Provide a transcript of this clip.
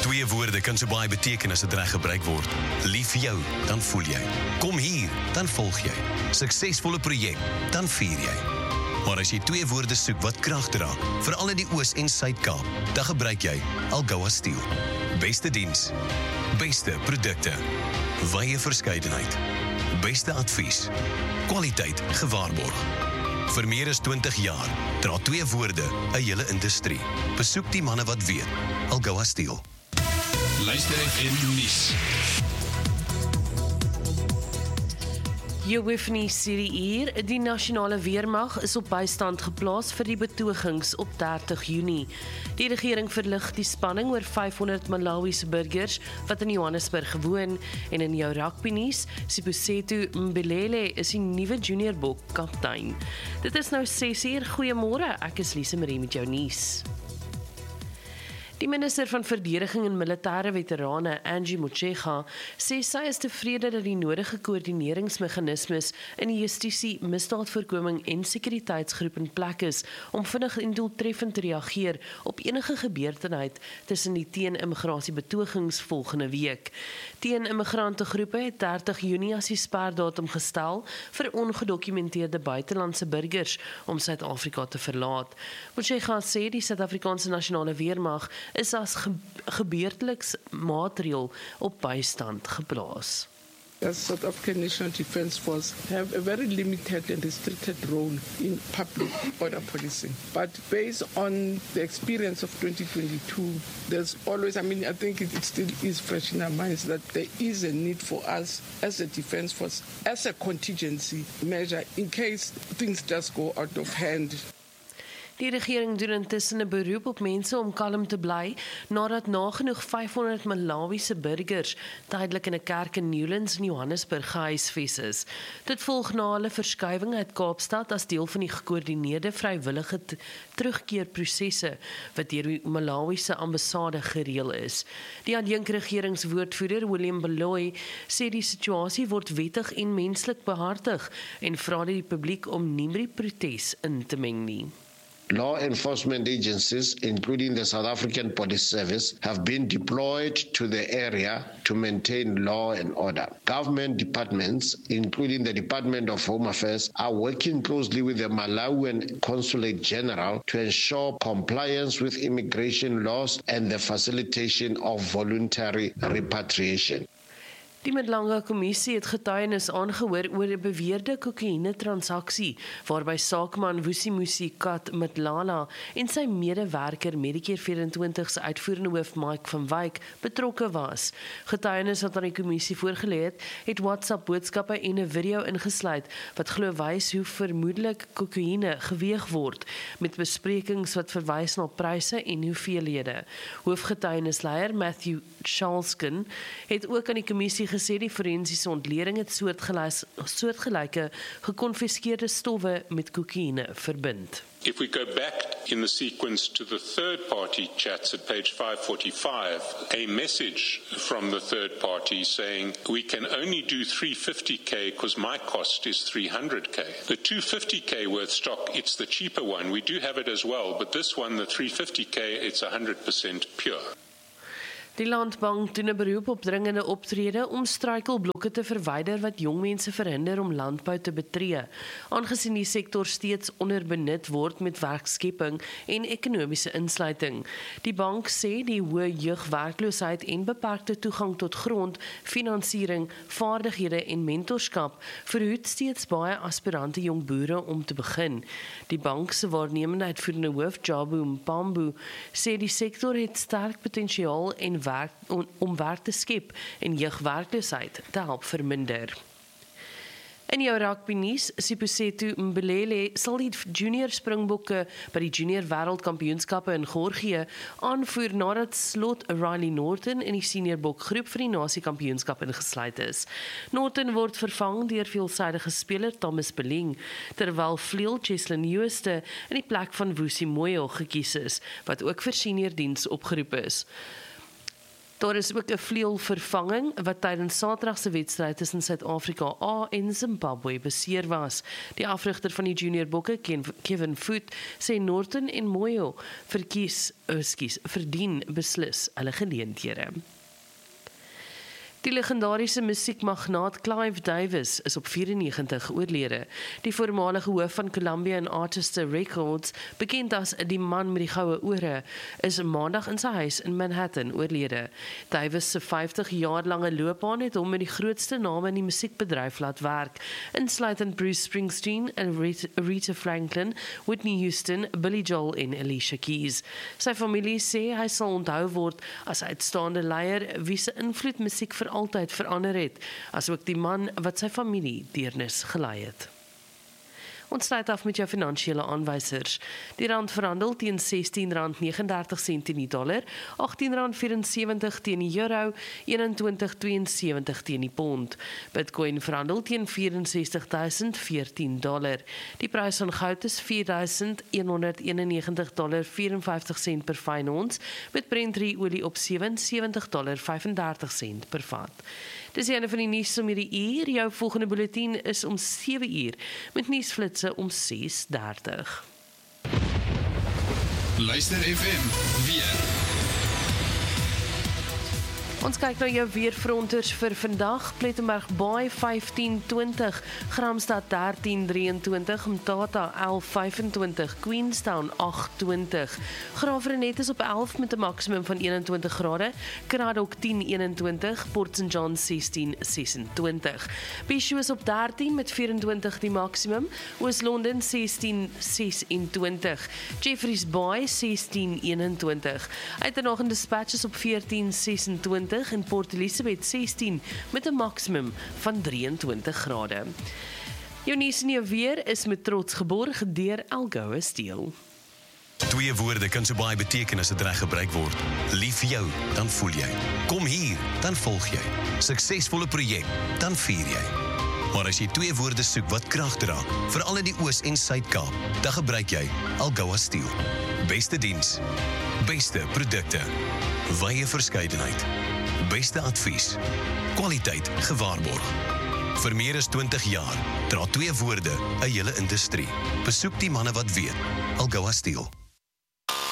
Twee woorde kan so baie beteken as dit reg gebruik word. Lief vir jou, dan voel jy. Kom hier, dan volg jy. Suksesvolle projek, dan vier jy. Maar as jy twee woorde soek wat krag dra, veral in die Oos- en Suid-Kaap, dan gebruik jy Algoa Steel. Beste diens, beste produkte, wye verskeidenheid, beste advies, kwaliteit gewaarborg. Vir meer as 20 jaar dra twee woorde 'n hele industrie. Besoek die manne wat weet. Algoa Steel. Luister FM nuus. Jy hoef nie hierdie uur, die nasionale weermag is op bystand geplaas vir die betogings op 30 Junie. Die regering verlig die spanning oor 500 Malawiese burgers wat in Johannesburg gewoon en in jou rugby nuus, Sibusetu Mbelele is die nuwe juniorbok kaptein. Dit is nou 6 uur, goeiemôre, ek is Lise Marie met jou nuus. Die minister van Verdediging en Militêre Veterane, Angie Motshekga, sê sy is tevrede dat die nodige koördineringsmeganismes in die justisie, misdaadvoorkoming en sekuriteitsgroep in plek is om vinnig en doeltreffend te reageer op enige gebeurtenheid tussen die teen-immigrasie betogings volgende week. Teen-immigrante groepe het 30 Junie as die sperdatum gestel vir ongedokumenteerde buitelandse burgers om Suid-Afrika te verlaat. Motshekga sê die Suid-Afrikaanse nasionale weermag is as gebeurteliks maatreël op bystand geplaas. The South African National Defence Force have a very limited and restricted role in public order policing. But based on the experience of 2022, there's always, I think it still is fresh in our minds that there is a need for us as a Defence Force, as a contingency measure in case things just go out of hand. Die regering doen intussen 'n beroep op mense om kalm te bly nadat nagenoeg 500 Malawiese burgers tydelik in 'n kerk in Newlands in Johannesburg gehuisves is. Dit volg na hulle verskuiwing uit Kaapstad as deel van die gekoördineerde vrywillige terugkeerprosesse wat deur die Malawiese ambassade gereël is. Die adjunkregeringswoordvoerder William Beloy sê die situasie word wettig en menslik behartig en vra die publiek om nie by die protes in te meng nie. Law enforcement agencies, including the South African Police Service, have been deployed to the area to maintain law and order. Government departments, including the Department of Home Affairs, are working closely with the Malawian Consulate General to ensure compliance with immigration laws and the facilitation of voluntary repatriation. Die Middellange Kommissie het getuienis aangehoor oor 'n beweerde kokaine-transaksie waarby saakman Vusimusi Kat Mdlala en sy medewerker Medicare 24 se uitvoerende hoof Mike van Wyk betrokke was. Getuienis wat aan die kommissie voorgelê het WhatsApp boodskappe en 'n video ingesluit wat glo wys hoe vermoedelik kokaine geweeg word, met besprekings wat verwys na pryse en hoeveelhede. Hoofgetuienisleier Matthew Charleskin het ook aan die kommissie gesê die forensiese ontleding het soortgelyke gekonfiskeerde stowwe met kokaine verbind. If we go back in the sequence to the third party chats at page 545, a message from the third party saying, we can only do 350k because my cost is 300k. The 250k worth stock, it's the cheaper one. We do have it as well, but this one, the 350k, it's 100% pure. Die Landbank doen 'n beroep op dringende optrede om struikelblokke te verwyder wat jong mense verhinder om landbou te betree, aangesien die sektor steeds onderbenut word met werkskepping en ekonomiese insluiting. Die bank sê die hoë jeugwerkloosheid en beperkte toegang tot grond, finansiering, vaardighede en mentorskap verhoed steeds baie aspirante jong boere om te begin. Die bank se waarnemende uitvoerende hoof Jabu Mpambu sê die sektor het sterk potensiaal en om werk te skep en jeugwerkloosheid te help verminder. In jou rugby nuus, Sibusetu Mbelele sal die junior springbokke by die junior wêreldkampioenskappe in Georgië aanvoer nadat slot Riley Norton in die senior bokgroep vir die nasiekampioenskap ingesluit is. Norton word vervang deur veelsidige speler Thomas Belling, terwyl vleuel Cheslin Jooste in die plek van Vusi Moyo gekies is, wat ook vir senior diens opgeroep is. Daar is ook 'n vleuelvervanging wat tydens Saterdag se wedstryd tussen Suid-Afrika A en Zimbabwe beseer was. Die afrigter van die junior bokke, Kevin Foot, sê Norton en Moyo verdien beslis hulle geleenthede. Die legendariese musiekmagnaat Clive Davis is op 94 oorlede. Die voormalige hoof van Columbia and Artists Records, bekend as die man met die goue ore, is maandag in sy huis in Manhattan oorlede. Davis se 50 jaar lange loopbaan het hom met die grootste name in die musiekbedryf laat werk, insluitend Bruce Springsteen en Aretha Franklin, Whitney Houston, Billy Joel en Alicia Keys. Sy familie sê hy sal onthou word as uitstaande leier wie se invloed musiek vir altyd verander het, asook die man wat sy familie deernis gelei het. Ons sluit af met jou finansiële aanwysers. Die rand verhandel teen R16.39 teen die dollar, R18.74 teen die euro, $21.72 teen die pond. Bitcoin verhandel teen $64.014. Die prys van goud is $4.191.54 per fyn ons, met Brent olie op $77.35 per vat. Dis die einde van die nuus om hierdie uur. Jou volgende bulletin is om 7 uur, met nuusflitse om 6:30. Luister FM weer. Ons kyk na jou weerfronters vir vandag. Plettenberg Baai 15:20, Gramstad 13:23, Mthatha 11:25, Queenstown 8:20, Graafrenet is op 11 met 'n maksimum van 21 grade, Cradock 10:21, Port St John 16:26. Bishop is op 13 met 24 die maksimum, Oos-London 16:26, Jeffreys Bay 16:21, Uitenhage en Dispatch is op 14:26 en Port Elizabeth 16 met 'n maksimum van 23 grade. Jou nuus en jou weer is met trots geborg deur Algoa Steel. Twee woorde kan so baie beteken as dit reg gebruik word. Lief vir jou, dan voel jy. Kom hier, dan volg jy. Suksesvolle projek, dan vier jy. Maar as jy twee woorde soek wat krag dra, veral in die Oos- en Suid-Kaap, dan gebruik jy Algoa Steel. Beste diens, beste produkte, wye verskeidenheid, beste advies, kwaliteit gewaarborg. Vir meer as 20 jaar dra twee woorde 'n hele industrie. Besoek die manne wat weet. Algoa Steel.